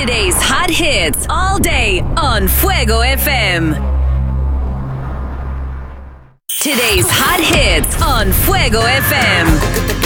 Today's hot hits all day on Fuego FM. Today's hot hits on Fuego FM.